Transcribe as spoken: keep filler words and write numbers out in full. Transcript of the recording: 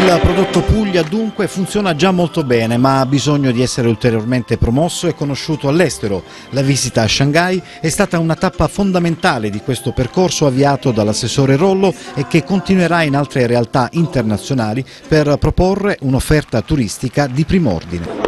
Il prodotto Puglia dunque funziona già molto bene, ma ha bisogno di essere ulteriormente promosso e conosciuto all'estero. La visita a Shanghai è stata una tappa fondamentale di questo percorso avviato dall'assessore Rollo e che continuerà in altre realtà internazionali per proporre un'offerta turistica di prim'ordine.